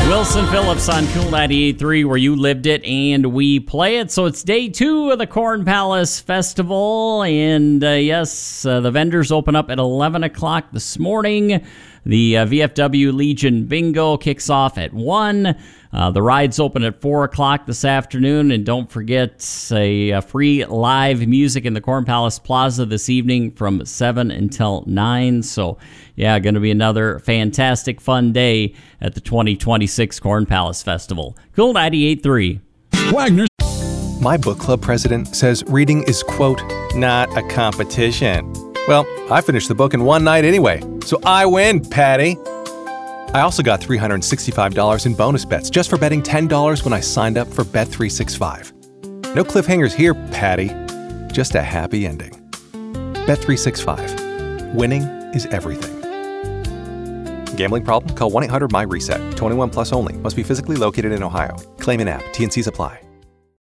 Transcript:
Wilson Phillips on Cool 98.3, where you lived it and we play it. So it's day 2 of the Corn Palace Festival. And the vendors open up at 11 o'clock this morning. The VFW Legion Bingo kicks off at 1. The rides open at 4 o'clock this afternoon. And don't forget a free live music in the Corn Palace Plaza this evening from 7 until 9. So, yeah, going to be another fantastic, fun day at the 2026 Corn Palace Festival. Cool 98.3. Wagner. My book club president says reading is, quote, not a competition. Well, I finished the book in one night anyway, so I win, Patty. I also got $365 in bonus bets just for betting $10 when I signed up for Bet365. No cliffhangers here, Patty. Just a happy ending. Bet365. Winning is everything. Gambling problem? Call 1-800-MY-RESET. 21 plus only. Must be physically located in Ohio. Claim in app. T&Cs apply.